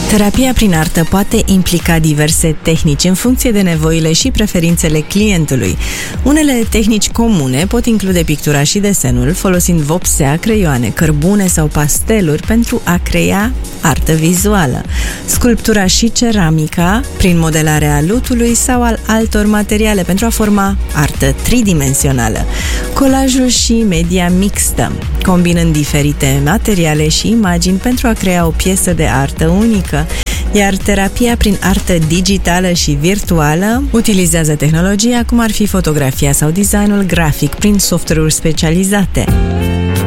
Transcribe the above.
Terapia prin artă poate implica diverse tehnici în funcție de nevoile și preferințele clientului. Unele tehnici comune pot include pictura și desenul, folosind vopsea, creioane, cărbune sau pasteluri pentru a crea artă vizuală. Sculptura și ceramica, prin modelarea lutului sau al altor materiale pentru a forma artă tridimensională. Colajul și media mixtă, combinând diferite materiale și imagini pentru a crea o piesă de artă unică. Iar terapia prin artă digitală și virtuală utilizează tehnologia cum ar fi fotografia sau designul grafic prin software-uri specializate.